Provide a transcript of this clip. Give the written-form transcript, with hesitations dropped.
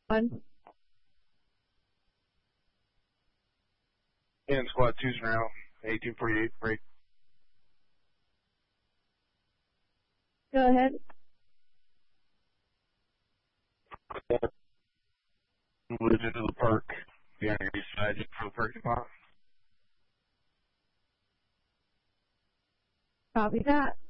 1. And squad 2's now, 1848, break. Go ahead. Moved into the park, the east side just for the parking lot. Copy that.